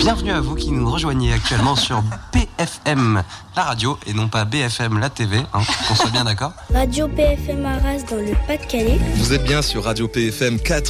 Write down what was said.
Bienvenue à vous qui nous rejoignez actuellement sur BFM, la radio, et non pas BFM, la TV, qu'on soit bien d'accord. Radio PFM Arras dans le Pas-de-Calais. Vous êtes bien sur Radio PFM 4.